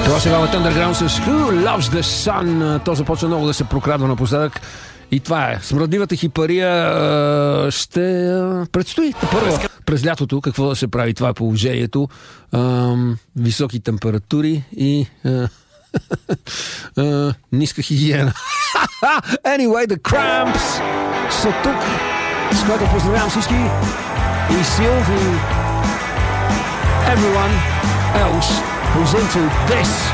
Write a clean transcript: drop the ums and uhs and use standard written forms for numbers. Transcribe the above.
Това сега е Underground с Who Loves the Sun. То започва много да се прокрадва напоследък. И това е. Смръдливата хипария ще предстои първо през лятото. Какво да се прави? Това е положението. Високи температури и ниска хигиена. Anyway, The Cramps са тук, с което поздравявам всички и Силви, everyone else who's into this.